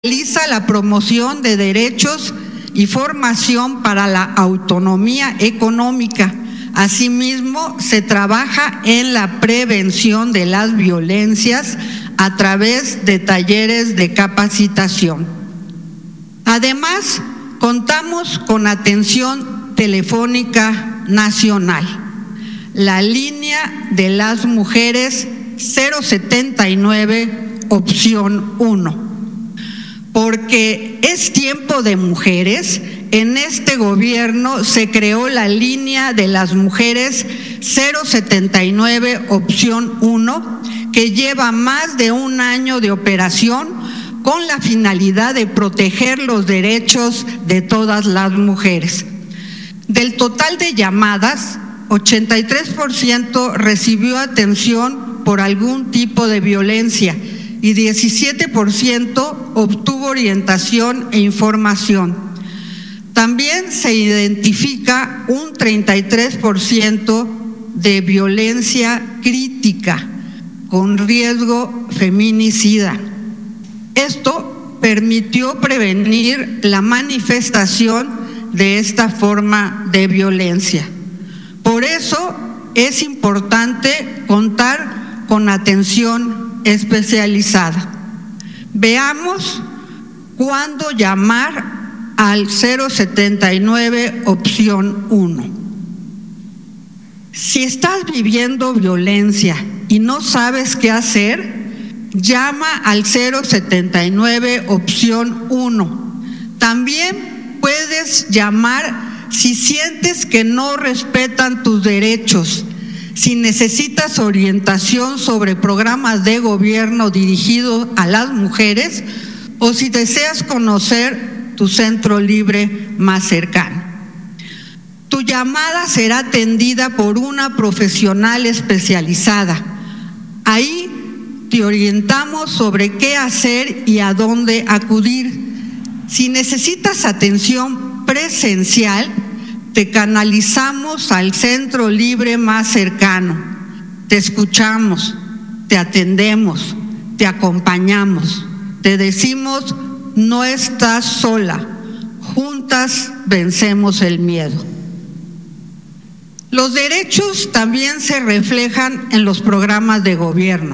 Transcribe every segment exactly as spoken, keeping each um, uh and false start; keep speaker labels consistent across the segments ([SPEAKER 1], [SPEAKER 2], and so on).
[SPEAKER 1] Realiza la promoción de derechos y formación para la autonomía económica. Asimismo, se trabaja en la prevención de las violencias a través de talleres de capacitación. Además, contamos con atención telefónica nacional. La línea de las mujeres cero setenta y nueve, opción uno. Porque es tiempo de mujeres, en este gobierno se creó la línea de las mujeres cero setenta y nueve, opción uno, que lleva más de un año de operación con la finalidad de proteger los derechos de todas las mujeres. Del total de llamadas, ochenta y tres por ciento recibió atención por algún tipo de violencia y diecisiete por ciento obtuvo orientación e información. También se identifica un treinta y tres por ciento de violencia crítica con riesgo feminicida. Esto permitió prevenir la manifestación de esta forma de violencia. Por eso es importante contar con atención especializada. Veamos cuándo llamar al cero setenta y nueve, opción uno. Si estás viviendo violencia y no sabes qué hacer, llama al cero setenta y nueve, opción uno. También puedes llamar si sientes que no respetan tus derechos, si necesitas orientación sobre programas de gobierno dirigidos a las mujeres o si deseas conocer tu centro libre más cercano. Tu llamada será atendida por una profesional especializada. Ahí te orientamos sobre qué hacer y a dónde acudir. Si necesitas atención presencial, te canalizamos al centro libre más cercano. Te escuchamos, te atendemos, te acompañamos. Te decimos, no estás sola. Juntas vencemos el miedo. Los derechos también se reflejan en los programas de gobierno.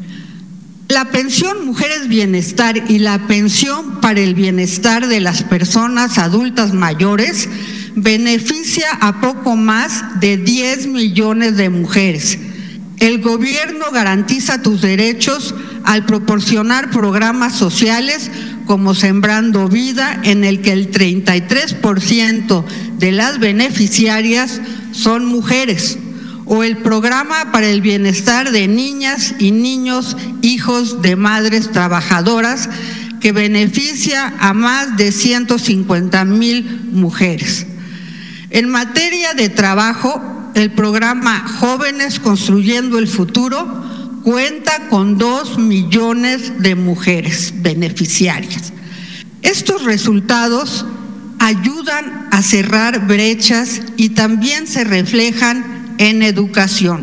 [SPEAKER 1] La pensión Mujeres Bienestar y la pensión para el bienestar de las personas adultas mayores beneficia a poco más de diez millones de mujeres. El gobierno garantiza tus derechos al proporcionar programas sociales como Sembrando Vida, en el que el treinta y tres por ciento de las beneficiarias son mujeres, o el programa para el bienestar de niñas y niños, hijos de madres trabajadoras, que beneficia a más de ciento cincuenta mil mujeres. En materia de trabajo, el programa Jóvenes Construyendo el Futuro cuenta con dos millones de mujeres beneficiarias. Estos resultados ayudan a cerrar brechas y también se reflejan en educación.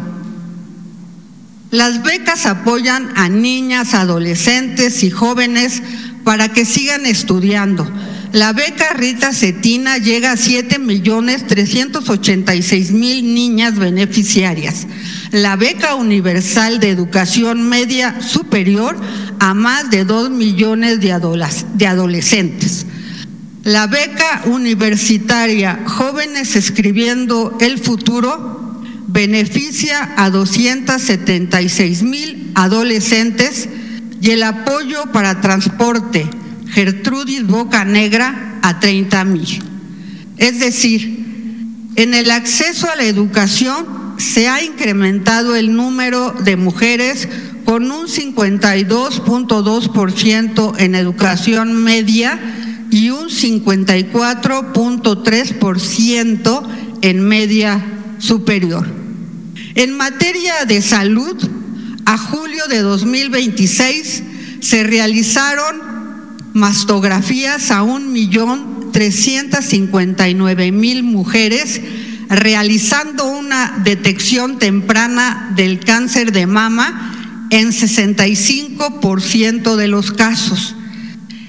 [SPEAKER 1] Las becas apoyan a niñas, adolescentes y jóvenes para que sigan estudiando. La beca Rita Cetina llega a siete millones trescientos ochenta y seis mil niñas beneficiarias. La beca universal de educación media superior a más de dos millones de adolescentes. La beca universitaria Jóvenes Escribiendo el Futuro beneficia a doscientos setenta y seis mil adolescentes, y el apoyo para transporte Gertrudis Bocanegra a treinta mil. Es decir, en el acceso a la educación se ha incrementado el número de mujeres con un cincuenta y dos punto dos por ciento en educación media y un cincuenta y cuatro punto tres por ciento en media superior. En materia de salud, a julio de dos mil veintiséis se realizaron mastografías a un millón trescientos cincuenta y nueve mil mujeres, realizando una detección temprana del cáncer de mama en sesenta y cinco por ciento de los casos.